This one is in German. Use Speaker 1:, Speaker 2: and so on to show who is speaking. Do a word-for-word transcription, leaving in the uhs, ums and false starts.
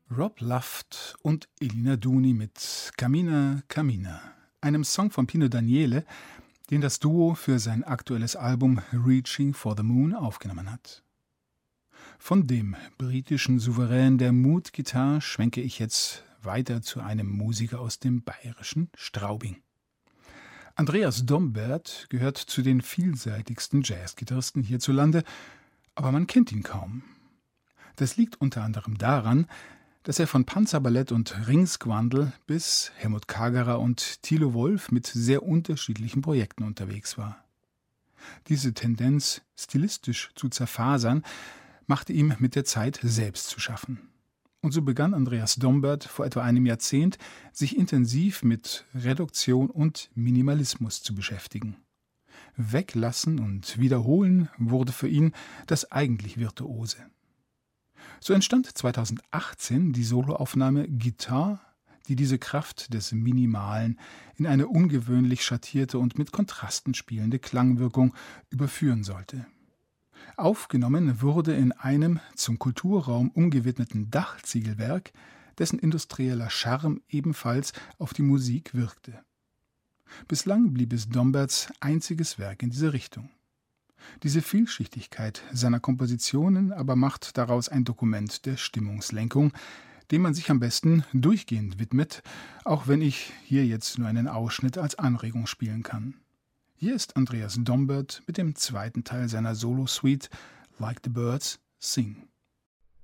Speaker 1: Rob Luft und Elina Duni mit Camina Camina, einem Song von Pino Daniele, den das Duo für sein aktuelles Album Reaching for the Moon aufgenommen hat. Von dem britischen Souverän der Mood-Gitarre schwenke ich jetzt weiter zu einem Musiker aus dem bayerischen Straubing. Andreas Dombert gehört zu den vielseitigsten Jazzgitarristen hierzulande, aber man kennt ihn kaum. Das liegt unter anderem daran, dass er von Panzerballett und Ringsgwandl bis Helmut Kagerer und Thilo Wolf mit sehr unterschiedlichen Projekten unterwegs war. Diese Tendenz, stilistisch zu zerfasern, machte ihm mit der Zeit selbst zu schaffen. Und so begann Andreas Dombert vor etwa einem Jahrzehnt, sich intensiv mit Reduktion und Minimalismus zu beschäftigen. Weglassen und Wiederholen wurde für ihn das eigentlich Virtuose. So entstand zweitausendachtzehn die Soloaufnahme Guitar, die diese Kraft des Minimalen in eine ungewöhnlich schattierte und mit Kontrasten spielende Klangwirkung überführen sollte. Aufgenommen wurde in einem zum Kulturraum umgewidmeten Dachziegelwerk, dessen industrieller Charme ebenfalls auf die Musik wirkte. Bislang blieb es Domberts einziges Werk in diese Richtung. Diese Vielschichtigkeit seiner Kompositionen aber macht daraus ein Dokument der Stimmungslenkung, dem man sich am besten durchgehend widmet, auch wenn ich hier jetzt nur einen Ausschnitt als Anregung spielen kann. Hier ist Andreas Dombert mit dem zweiten Teil seiner Solo-Suite Like the Birds Sing.